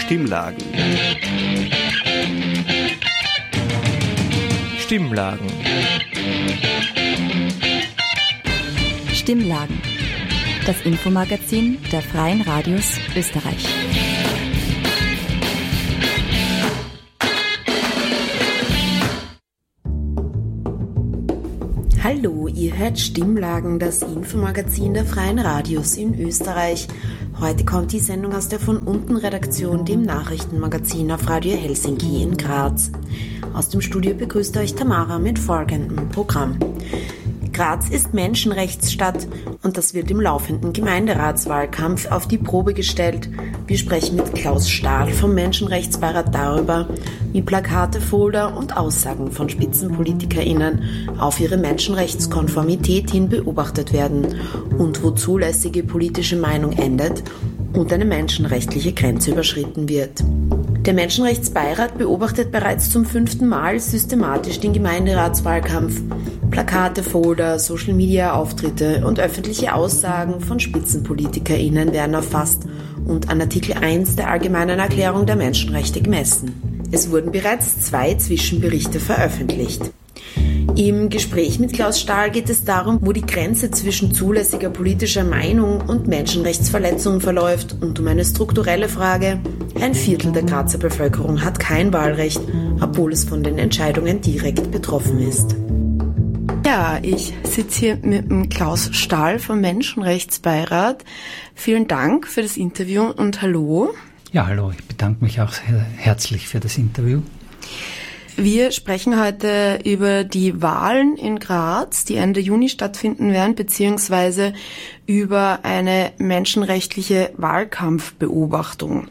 Stimmlagen. Stimmlagen. Stimmlagen. Das Infomagazin der Freien Radios Österreich. Hallo, ihr hört Stimmlagen, das Infomagazin der Freien Radios in Österreich. Heute kommt die Sendung aus der von unten Redaktion, dem Nachrichtenmagazin auf Radio Helsinki in Graz. Aus dem Studio begrüßt euch Tamara mit folgendem Programm. Graz ist Menschenrechtsstadt und das wird im laufenden Gemeinderatswahlkampf auf die Probe gestellt. Wir sprechen mit Klaus Stahl vom Menschenrechtsbeirat darüber, wie Plakate, Folder und Aussagen von SpitzenpolitikerInnen auf ihre Menschenrechtskonformität hin beobachtet werden und wo zulässige politische Meinung endet und eine menschenrechtliche Grenze überschritten wird. Der Menschenrechtsbeirat beobachtet bereits zum 5. Mal systematisch den Gemeinderatswahlkampf. Plakate, Folder, Social-Media-Auftritte und öffentliche Aussagen von SpitzenpolitikerInnen werden erfasst und an Artikel 1 der Allgemeinen Erklärung der Menschenrechte gemessen. Es wurden bereits 2 Zwischenberichte veröffentlicht. Im Gespräch mit Klaus Stahl geht es darum, wo die Grenze zwischen zulässiger politischer Meinung und Menschenrechtsverletzungen verläuft und um eine strukturelle Frage. Ein Viertel der Grazer Bevölkerung hat kein Wahlrecht, obwohl es von den Entscheidungen direkt betroffen ist. Ja, ich sitze hier mit dem Klaus Stahl vom Menschenrechtsbeirat. Vielen Dank für das Interview und hallo. Ja, hallo, ich bedanke mich auch sehr herzlich für das Interview. Wir sprechen heute über die Wahlen in Graz, die Ende Juni stattfinden werden, beziehungsweise über eine menschenrechtliche Wahlkampfbeobachtung.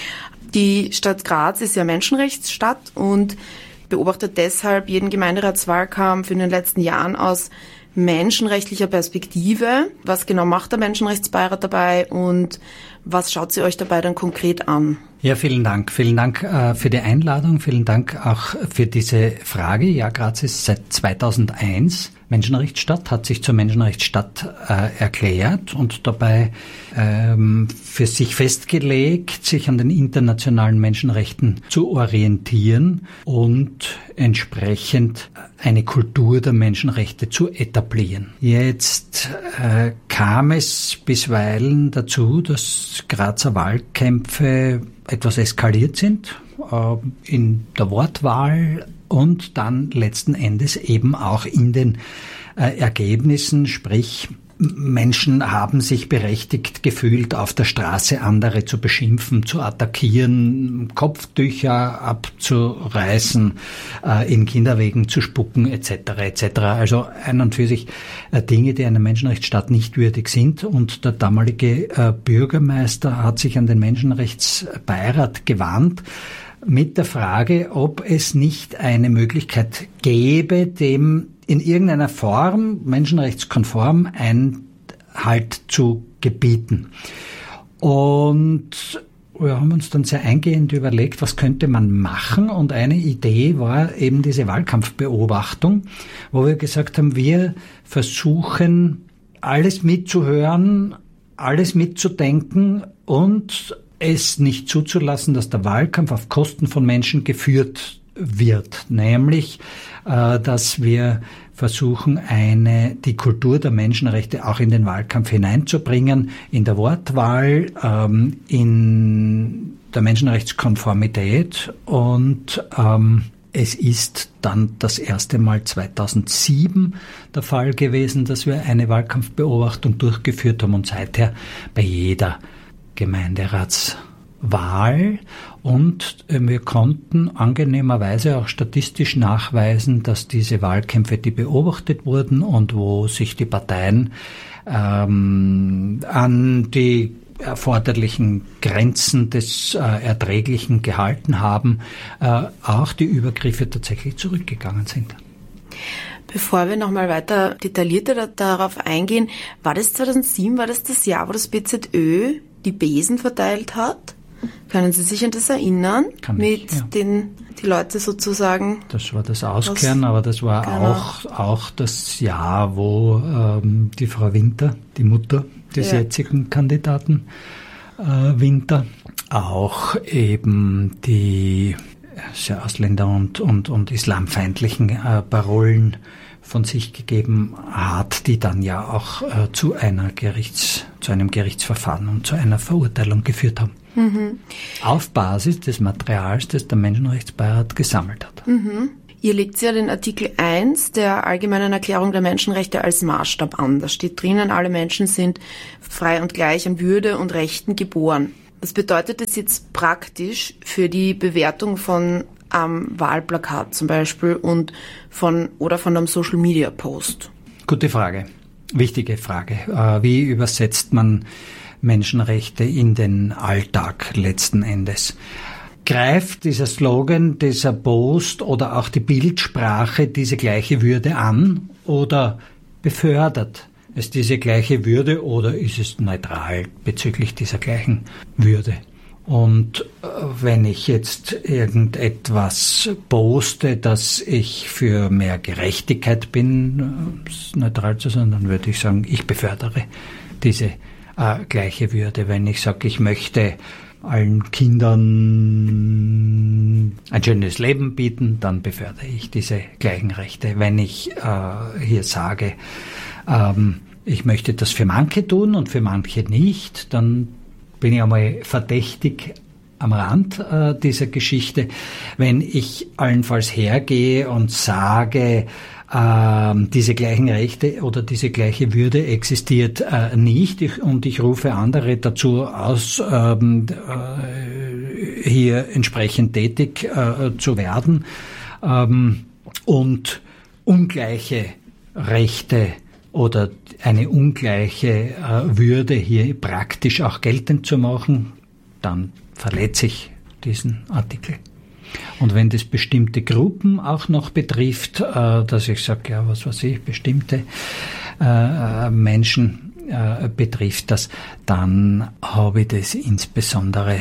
Die Stadt Graz ist ja Menschenrechtsstadt und beobachtet deshalb jeden Gemeinderatswahlkampf in den letzten Jahren aus menschenrechtlicher Perspektive. Was genau macht der Menschenrechtsbeirat dabei und was schaut sie euch dabei dann konkret an? Ja, vielen Dank. Vielen Dank für die Einladung. Vielen Dank auch für diese Frage. Ja, Graz ist seit 2001 Menschenrechtsstadt, hat sich zur Menschenrechtsstadt erklärt und dabei für sich festgelegt, sich an den internationalen Menschenrechten zu orientieren und entsprechend eine Kultur der Menschenrechte zu etablieren. Jetzt kam es bisweilen dazu, dass Grazer Wahlkämpfe etwas eskaliert sind in der Wortwahl und dann letzten Endes eben auch in den Ergebnissen, sprich Menschen haben sich berechtigt gefühlt, auf der Straße andere zu beschimpfen, zu attackieren, Kopftücher abzureißen, in Kinderwegen zu spucken etc. etc. Also ein und für sich Dinge, die einer Menschenrechtsstaat nicht würdig sind. Und der damalige Bürgermeister hat sich an den Menschenrechtsbeirat gewandt mit der Frage, ob es nicht eine Möglichkeit gäbe, dem in irgendeiner Form, menschenrechtskonform, Einhalt zu gebieten. Und wir haben uns dann sehr eingehend überlegt, was könnte man machen. Und eine Idee war eben diese Wahlkampfbeobachtung, wo wir gesagt haben, wir versuchen, alles mitzuhören, alles mitzudenken und es nicht zuzulassen, dass der Wahlkampf auf Kosten von Menschen geführt wird. Nämlich, dass wir versuchen, die Kultur der Menschenrechte auch in den Wahlkampf hineinzubringen, in der Wortwahl, in der Menschenrechtskonformität. Und es ist dann das erste Mal 2007 der Fall gewesen, dass wir eine Wahlkampfbeobachtung durchgeführt haben und seither bei jeder Gemeinderatswahl. Und wir konnten angenehmerweise auch statistisch nachweisen, dass diese Wahlkämpfe, die beobachtet wurden und wo sich die Parteien an die erforderlichen Grenzen des Erträglichen gehalten haben, auch die Übergriffe tatsächlich zurückgegangen sind. Bevor wir nochmal weiter detaillierter darauf eingehen, war das 2007, war das Jahr, wo das BZÖ die Besen verteilt hat? Können Sie sich an das erinnern? Die Leute sozusagen... Das war das Auskehren, aber das war auch das Jahr, wo die Frau Winter, die Mutter des jetzigen Kandidaten, Winter. Auch eben die Ausländer- und islamfeindlichen Parolen von sich gegeben hat, die dann ja auch zu einem Gerichtsverfahren und zu einer Verurteilung geführt haben. Mhm. Auf Basis des Materials, das der Menschenrechtsbeirat gesammelt hat. Mhm. Ihr legt ja den Artikel 1 der Allgemeinen Erklärung der Menschenrechte als Maßstab an. Da steht drinnen, alle Menschen sind frei und gleich an Würde und Rechten geboren. Was bedeutet das jetzt praktisch für die Bewertung von Wahlplakat zum Beispiel und von einem Social-Media-Post? Gute Frage. Wichtige Frage. Wie übersetzt man Menschenrechte in den Alltag letzten Endes? Greift dieser Slogan, dieser Post oder auch die Bildsprache diese gleiche Würde an oder befördert es diese gleiche Würde oder ist es neutral bezüglich dieser gleichen Würde? Und wenn ich jetzt irgendetwas poste, dass ich für mehr Gerechtigkeit bin, neutral zu sein, dann würde ich sagen, ich befördere diese gleiche Würde. Wenn ich sage, ich möchte allen Kindern ein schönes Leben bieten, dann befördere ich diese gleichen Rechte. Wenn ich hier sage, ich möchte das für manche tun und für manche nicht, dann bin ich einmal verdächtig am Rand dieser Geschichte. Wenn ich allenfalls hergehe und sage, diese gleichen Rechte oder diese gleiche Würde existiert nicht und ich rufe andere dazu aus, hier entsprechend tätig zu werden und ungleiche Rechte oder eine ungleiche Würde hier praktisch auch geltend zu machen, dann verletze ich diesen Artikel. Und wenn das bestimmte Gruppen auch noch betrifft, dass ich sage, ja, was weiß ich, bestimmte Menschen betrifft das, dann habe ich das insbesondere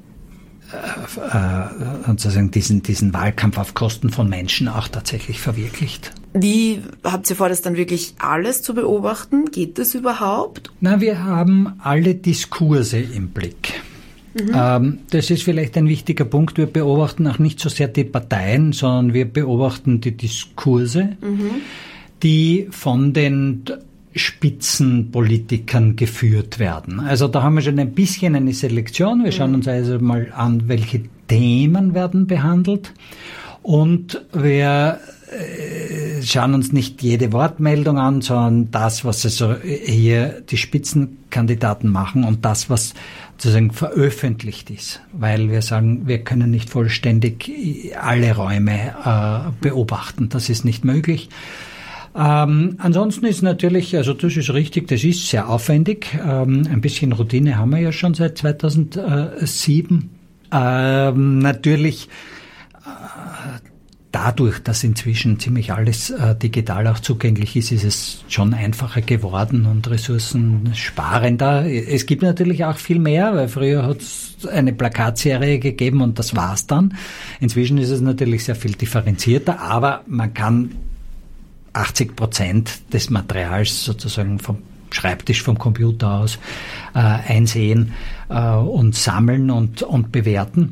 sozusagen diesen Wahlkampf auf Kosten von Menschen auch tatsächlich verwirklicht. Wie habt ihr vor, das dann wirklich alles zu beobachten? Geht das überhaupt? Na, wir haben alle Diskurse im Blick. Mhm. Das ist vielleicht ein wichtiger Punkt. Wir beobachten auch nicht so sehr die Parteien, sondern wir beobachten die Diskurse, die von den Spitzenpolitikern geführt werden. Also da haben wir schon ein bisschen eine Selektion. Wir schauen uns also mal an, welche Themen werden behandelt und wir schauen uns nicht jede Wortmeldung an, sondern das, was also hier die Spitzenkandidaten machen und das, was sozusagen veröffentlicht ist, weil wir sagen, wir können nicht vollständig alle Räume beobachten. Das ist nicht möglich. Ansonsten ist natürlich, also das ist richtig, das ist sehr aufwendig. Ein bisschen Routine haben wir ja schon seit 2007. Natürlich dadurch, dass inzwischen ziemlich alles digital auch zugänglich ist, ist es schon einfacher geworden und ressourcensparender. Es gibt natürlich auch viel mehr, weil früher hat es eine Plakatserie gegeben und das war's dann. Inzwischen ist es natürlich sehr viel differenzierter, aber man kann 80% des Materials sozusagen vom Schreibtisch, vom Computer aus einsehen und sammeln und bewerten.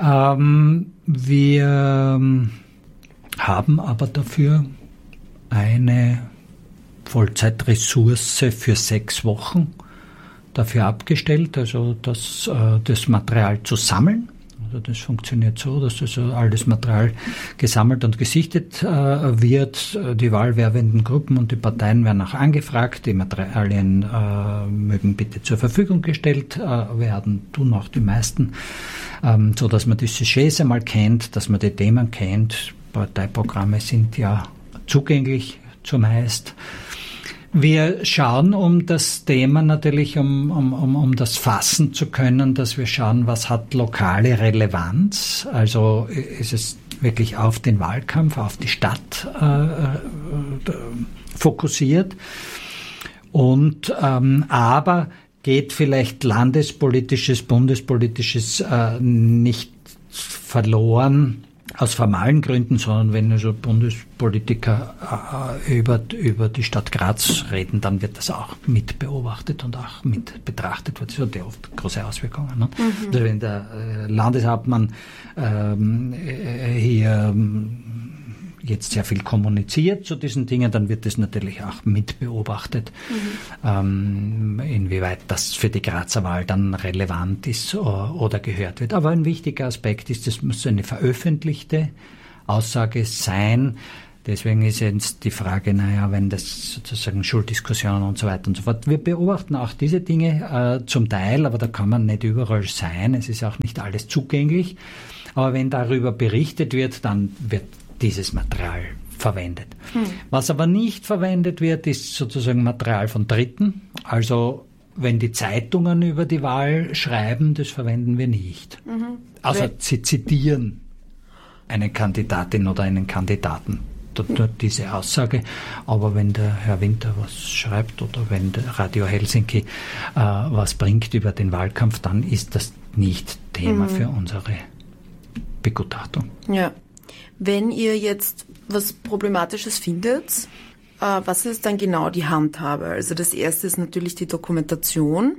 Wir haben aber dafür eine Vollzeitressource für 6 Wochen dafür abgestellt, also das Material zu sammeln. Also das funktioniert so, dass das alles Material gesammelt und gesichtet wird. Die wahlwerbenden Gruppen und die Parteien werden auch angefragt. Die Materialien mögen bitte zur Verfügung gestellt werden, tun auch die meisten, so dass man die Sujets einmal kennt, dass man die Themen kennt. Parteiprogramme sind ja zugänglich zumeist. Wir schauen, um das Thema natürlich, um das fassen zu können, dass wir schauen, was hat lokale Relevanz. Also ist es wirklich auf den Wahlkampf, auf die Stadt fokussiert. Und aber geht vielleicht landespolitisches, bundespolitisches nicht verloren, aus formalen Gründen, sondern wenn also Bundespolitiker über die Stadt Graz reden, dann wird das auch mit beobachtet und auch mit betrachtet. Das hat ja oft große Auswirkungen. Ne? Also wenn der Landeshauptmann hier jetzt sehr viel kommuniziert zu diesen Dingen, dann wird das natürlich auch mit beobachtet, inwieweit das für die Grazer Wahl dann relevant ist oder gehört wird. Aber ein wichtiger Aspekt ist, es muss eine veröffentlichte Aussage sein. Deswegen ist jetzt die Frage, wenn das sozusagen Schulddiskussionen und so weiter und so fort. Wir beobachten auch diese Dinge zum Teil, aber da kann man nicht überall sein. Es ist auch nicht alles zugänglich. Aber wenn darüber berichtet wird, dann wird dieses Material verwendet. Was aber nicht verwendet wird, ist sozusagen Material von Dritten. Also wenn die Zeitungen über die Wahl schreiben, das verwenden wir nicht. Also sie zitieren eine Kandidatin oder einen Kandidaten. Diese Aussage. Aber wenn der Herr Winter was schreibt oder wenn der Radio Helsinki was bringt über den Wahlkampf, dann ist das nicht Thema für unsere Begutachtung. Ja. Wenn ihr jetzt was Problematisches findet, was ist dann genau die Handhabe? Also das erste ist natürlich die Dokumentation,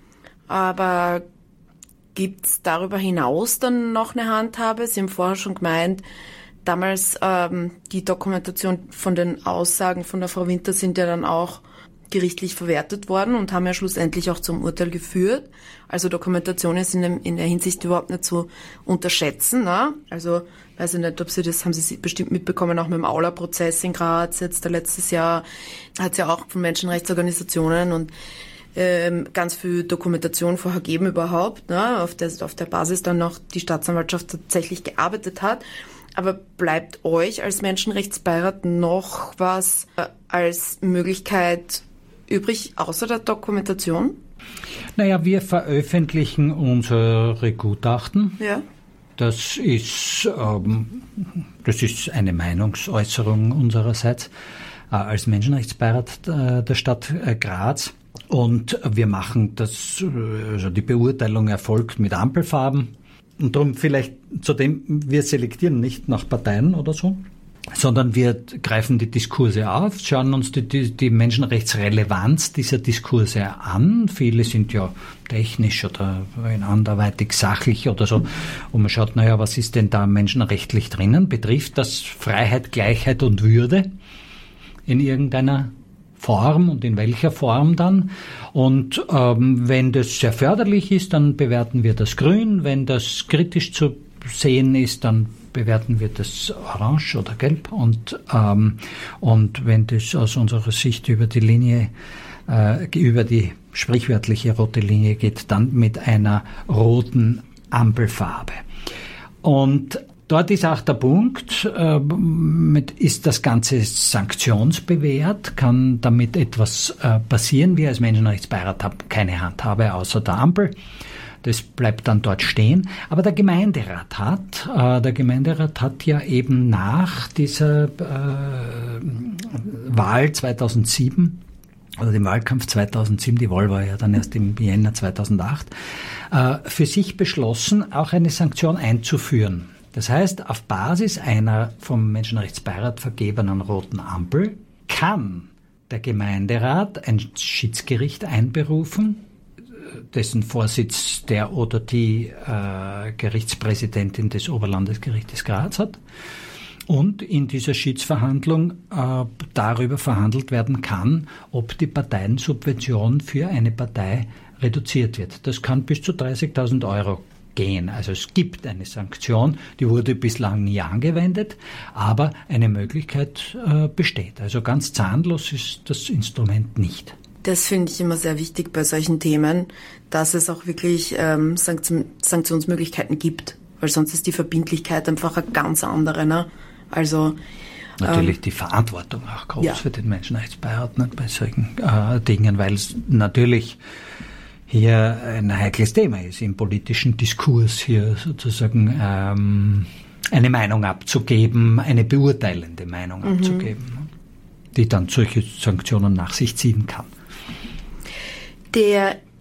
aber gibt es darüber hinaus dann noch eine Handhabe? Sie haben vorher schon gemeint, damals die Dokumentation von den Aussagen von der Frau Winter sind ja dann auch gerichtlich verwertet worden und haben ja schlussendlich auch zum Urteil geführt. Also Dokumentation ist in der Hinsicht überhaupt nicht zu unterschätzen. Ne? Also weiß ich nicht, haben Sie bestimmt mitbekommen, auch mit dem Aula-Prozess in Graz jetzt letztes Jahr hat es ja auch von Menschenrechtsorganisationen und ganz viel Dokumentation vorher gegeben überhaupt, ne? auf der Basis dann noch die Staatsanwaltschaft tatsächlich gearbeitet hat. Aber bleibt euch als Menschenrechtsbeirat noch was als Möglichkeit übrig, außer der Dokumentation? Naja, wir veröffentlichen unsere Gutachten. Ja. Das ist eine Meinungsäußerung unsererseits als Menschenrechtsbeirat der Stadt Graz. Und wir machen das, also die Beurteilung erfolgt mit Ampelfarben. Und darum vielleicht zudem, wir selektieren nicht nach Parteien oder so, sondern wir greifen die Diskurse auf, schauen uns die Menschenrechtsrelevanz dieser Diskurse an. Viele sind ja technisch oder anderweitig sachlich oder so. Und man schaut, was ist denn da menschenrechtlich drinnen? Betrifft das Freiheit, Gleichheit und Würde in irgendeiner Form und in welcher Form dann. Und wenn das sehr förderlich ist, dann bewerten wir das Grün. Wenn das kritisch zu sehen ist, dann bewerten wir das Orange oder Gelb. Und wenn das aus unserer Sicht über die Linie, über die sprichwörtliche rote Linie geht, dann mit einer roten Ampelfarbe. Und dort ist auch der Punkt, ist das Ganze sanktionsbewehrt? Kann damit etwas passieren? Wir als Menschenrechtsbeirat haben keine Handhabe außer der Ampel. Das bleibt dann dort stehen. Aber der Gemeinderat hat ja eben nach dieser Wahl 2007, oder dem Wahlkampf 2007, die Wahl war ja dann erst im Jänner 2008, für sich beschlossen, auch eine Sanktion einzuführen. Das heißt, auf Basis einer vom Menschenrechtsbeirat vergebenen roten Ampel kann der Gemeinderat ein Schiedsgericht einberufen, dessen Vorsitz der oder die Gerichtspräsidentin des Oberlandesgerichtes Graz hat. Und in dieser Schiedsverhandlung darüber verhandelt werden kann, ob die Parteiensubvention für eine Partei reduziert wird. Das kann bis zu 30.000 Euro gehen. Also es gibt eine Sanktion, die wurde bislang nie angewendet, aber eine Möglichkeit besteht. Also ganz zahnlos ist das Instrument nicht. Das finde ich immer sehr wichtig bei solchen Themen, dass es auch wirklich Sanktionsmöglichkeiten gibt, weil sonst ist die Verbindlichkeit einfach eine ganz andere. Ne? Also natürlich die Verantwortung auch groß für den Menschenrechtsbeirat, nicht, bei solchen Dingen, weil es natürlich hier ein heikles Thema ist, im politischen Diskurs hier sozusagen eine Meinung abzugeben, eine beurteilende Meinung abzugeben, die dann solche Sanktionen nach sich ziehen kann. Der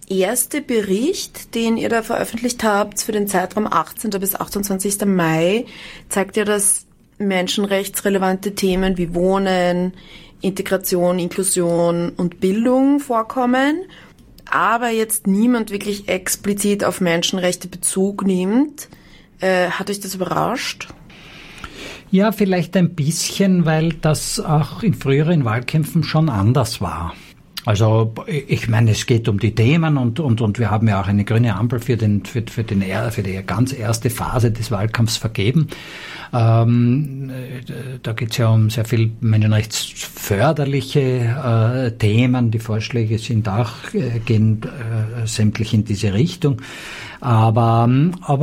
erste Bericht, den ihr da veröffentlicht habt für den Zeitraum 18. bis 28. Mai, zeigt ja, dass menschenrechtsrelevante Themen wie Wohnen, Integration, Inklusion und Bildung vorkommen, aber jetzt niemand wirklich explizit auf Menschenrechte Bezug nimmt. Hat euch das überrascht? Ja, vielleicht ein bisschen, weil das auch in früheren Wahlkämpfen schon anders war. Also ich meine, es geht um die Themen und wir haben ja auch eine grüne Ampel für die ganz erste Phase des Wahlkampfs vergeben. Da geht es ja um sehr viel menschenrechtsförderliche Themen. Die Vorschläge gehen sämtlich in diese Richtung. Aber